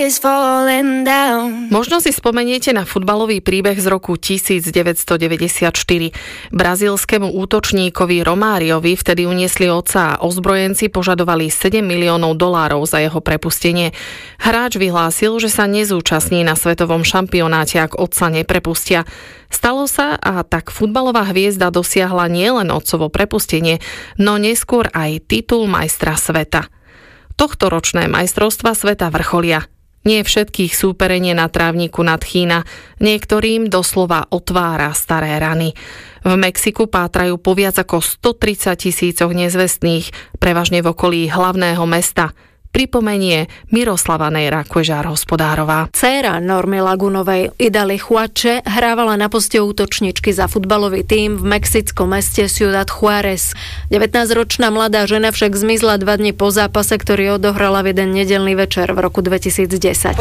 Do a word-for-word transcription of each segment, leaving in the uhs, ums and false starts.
is falling down. Možno si spomeniete na futbalový príbeh z roku devätnásťstodeväťdesiatštyri. Brazílskému útočníkovi Romáriovi vtedy uniesli otca a ozbrojenci požadovali sedem miliónov dolárov za jeho prepustenie. Hráč vyhlásil, že sa nezúčastní na svetovom šampionáte, ak otca neprepustia. Stalo sa a tak futbalová hviezda dosiahla nielen otcovo prepustenie, no neskôr aj titul majstra sveta. Tohtoročné majstrovstvá sveta vrcholia. Nie všetkých súperenie na trávniku nadchýna, niektorým doslova otvára staré rany. V Mexiku pátrajú po viac ako stotridsať tisícoch nezvestných, prevažne v okolí hlavného mesta. Pripomenie Miroslava Nejra Kvežár-Hospodárová. Dcéra Normy Lagunovej, Idaly Chuache, hrávala na poste útočničky za futbalový tím v mexickom meste Ciudad Juárez. devätnásťročná mladá žena však zmizla dva dni po zápase, ktorý odohrala v jeden nedeľný večer v roku dvetisícdesať.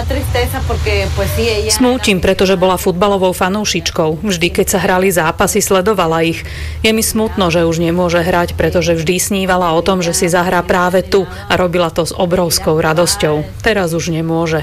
Smútim, pretože bola futbalovou fanúšičkou. Vždy, keď sa hrali zápasy, sledovala ich. Je mi smutno, že už nemôže hrať, pretože vždy snívala o tom, že si zahrá práve tu a robila to s obrovskou radosťou. Teraz už nemôže.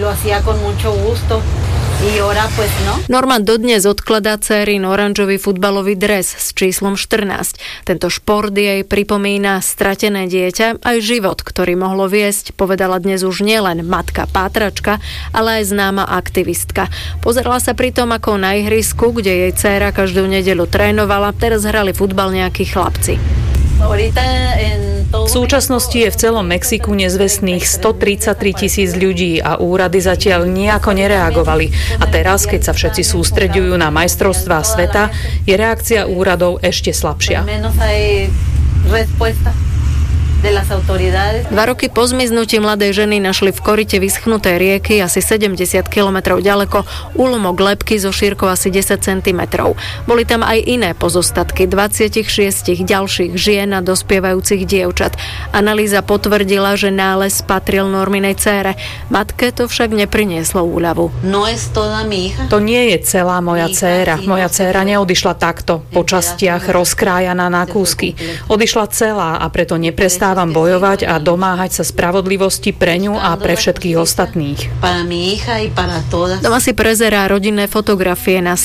Norma dodnes odkladá dcérin oranžový futbalový dres s číslom štrnásť. Tento šport jej pripomína stratené dieťa aj život, ktorý mohlo viesť, povedala dnes už nielen matka pátračka, ale aj známa aktivistka. Pozerala sa pri tom, ako na ihrisku, kde jej dcéra každú nedeľu trénovala, teraz hrali futbal nejakí chlapci. V súčasnosti je v celom Mexiku nezvestných stotridsaťtri tisíc ľudí a úrady zatiaľ nejako nereagovali. A teraz, keď sa všetci sústreďujú na majstrovstvá sveta, je reakcia úradov ešte slabšia. Dva roky po zmiznutí mladej ženy našli v korite vyschnuté rieky asi sedemdesiat kilometrov ďaleko úlomok lebky so šírkou asi desať centimetrov. Boli tam aj iné pozostatky dvadsaťšesť ďalších žien a dospievajúcich dievčat. Analýza potvrdila, že nález patril Norminej dcére. Matke to však neprinieslo úľavu. To nie je celá moja dcéra. Moja dcéra neodišla takto, po častiach rozkrájaná na kúsky. Odišla celá a preto neprestáva bojovať a domáhať sa spravodlivosti pre ňu a pre všetkých ostatných. Doma si prezerá rodinné fotografie na